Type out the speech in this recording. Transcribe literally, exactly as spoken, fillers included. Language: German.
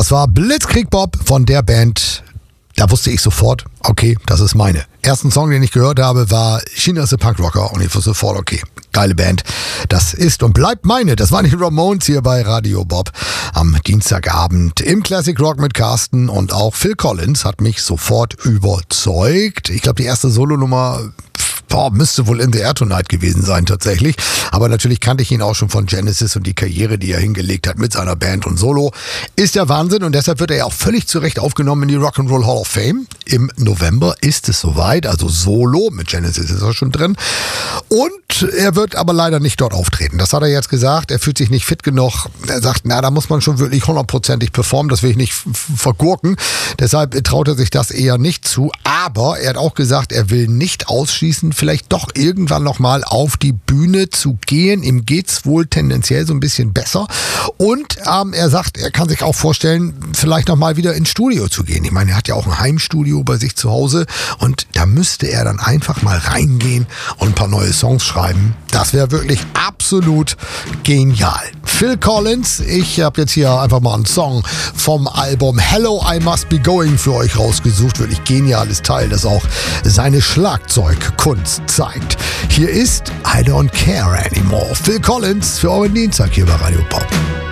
Das war Blitzkrieg Bob von der Band. Da wusste ich sofort, okay, das ist meine. Ersten Song, den ich gehört habe, war China is a Punk Rocker und ich wusste sofort, okay, geile Band. Das ist und bleibt meine. Das waren die Ramones hier bei Radio Bob am Dienstagabend im Classic Rock mit Carsten und auch Phil Collins hat mich sofort überzeugt. Ich glaube, die erste Solonummer Boah, müsste wohl In the Air Tonight gewesen sein tatsächlich. Aber natürlich kannte ich ihn auch schon von Genesis und die Karriere, die er hingelegt hat mit seiner Band und Solo. Ist der Wahnsinn und deshalb wird er ja auch völlig zu Recht aufgenommen in die Rock'n'Roll Hall of Fame. Im November ist es soweit, also Solo, mit Genesis ist er schon drin. Und er wird aber leider nicht dort auftreten. Das hat er jetzt gesagt. Er fühlt sich nicht fit genug. Er sagt, na, da muss man schon wirklich hundertprozentig performen. Das will ich nicht vergurken. Deshalb traut er sich das eher nicht zu. Aber er hat auch gesagt, er will nicht ausschließen, vielleicht doch irgendwann nochmal auf die Bühne zu gehen. Ihm geht's wohl tendenziell so ein bisschen besser. Und ähm, er sagt, er kann sich auch vorstellen, vielleicht nochmal wieder ins Studio zu gehen. Ich meine, er hat ja auch ein Heimstudio bei sich zu Hause und da müsste er dann einfach mal reingehen und ein paar neue Songs schreiben. Das wäre wirklich absolut genial. Phil Collins, ich habe jetzt hier einfach mal einen Song vom Album Hello, I Must Be Going für euch rausgesucht. Wirklich geniales Teil, das auch seine Schlagzeugkunst zeigt. Hier ist I Don't Care Anymore. Phil Collins für euren Dienstag hier bei Radio Pop.